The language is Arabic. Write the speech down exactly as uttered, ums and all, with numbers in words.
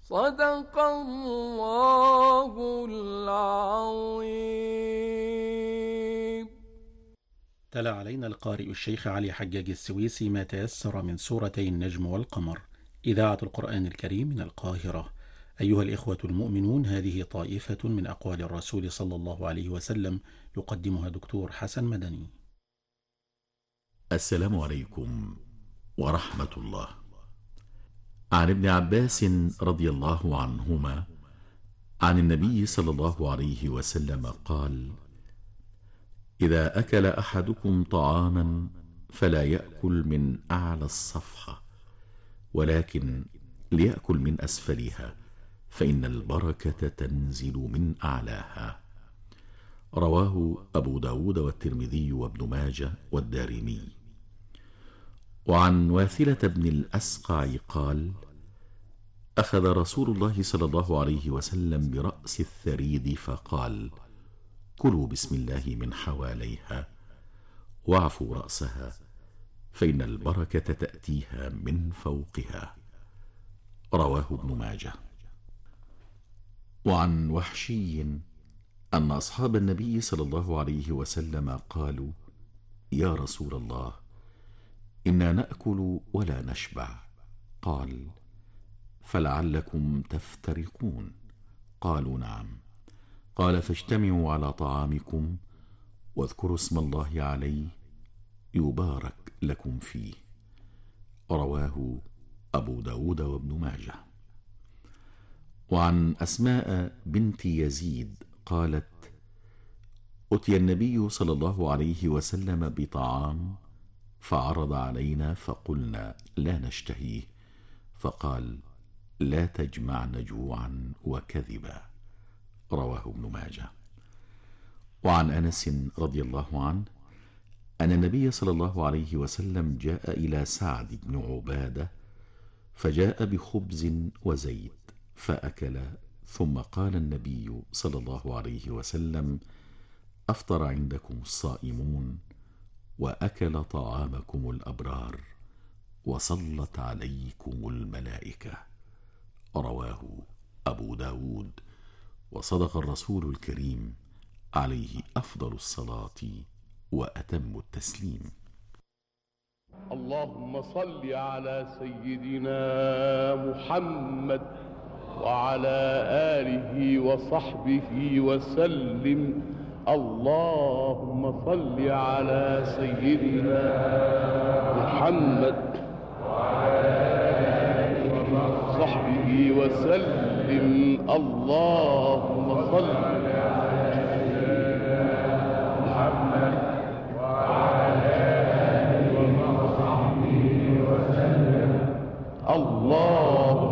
صدق الله العظيم. تلا علينا القارئ الشيخ علي حجاج السويسي ما تيسر من سورتي النجم والقمر، إذاعة القرآن الكريم من القاهرة. أيها الإخوة المؤمنون، هذه طائفة من أقوال الرسول صلى الله عليه وسلم يقدمها دكتور حسن مدني. السلام عليكم ورحمة الله. عن ابن عباس رضي الله عنهما عن النبي صلى الله عليه وسلم قال: إذا أكل أحدكم طعاما فلا يأكل من أعلى الصفحة، ولكن ليأكل من أسفلها، فإن البركة تنزل من أعلاها. رواه أبو داود والترمذي وابن ماجه والدارمي. وعن واثلة بن الأسقع قال: أخذ رسول الله صلى الله عليه وسلم برأس الثريد فقال: كلوا بسم الله من حواليها، واعفوا رأسها، فإن البركة تأتيها من فوقها. رواه ابن ماجه. وعن وحشي أن أصحاب النبي صلى الله عليه وسلم قالوا: يا رسول الله، إنا نأكل ولا نشبع. قال: فلعلكم تفترقون. قالوا: نعم. قال: فاجتمعوا على طعامكم واذكروا اسم الله عليه يبارك لكم فيه. رواه أبو داود وابن ماجه. وعن أسماء بنت يزيد قالت: أتي النبي صلى الله عليه وسلم بطعام فعرض علينا فقلنا لا نشتهيه، فقال: لا تجمعن جوعا وكذبا. رواه ابن ماجه. وعن أنس رضي الله عنه أن النبي صلى الله عليه وسلم جاء إلى سعد بن عبادة فجاء بخبز وزيت فأكل، ثم قال النبي صلى الله عليه وسلم: أفطر عندكم الصائمون وأكل طعامكم الأبرار وصلت عليكم الملائكة. رواه أبو داود. وصدق الرسول الكريم عليه أفضل الصلاة وأتم التسليم. اللهم صل على سيدنا محمد وعلى آله وصحبه وسلم. اللهم صل على سيدنا محمد وعلى آله وصحبه وسلم. اللهم صل على سيدنا محمد وعلى آله وصحبه وسلم. الله